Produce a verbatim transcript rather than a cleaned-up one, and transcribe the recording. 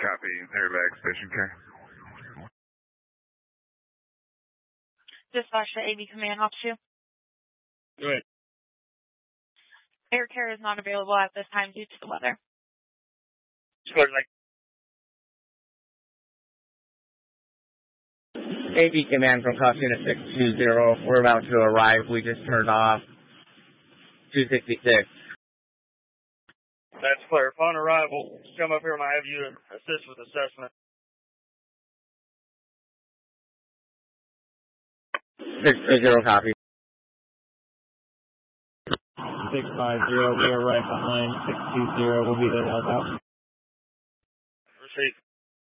Copy. Airbag station care. Dispatch to A B Command, Officer two. Go ahead. Air care is not available at this time due to the weather. Sure, like. A B Command from Cost Unit six two zero. We're about to arrive. We just turned off two sixty-six. That's clear. Upon arrival, come up here and I have you assist with assessment. six two zero, copy. six five zero, we are right behind six two zero. We'll be there to help out. Receive.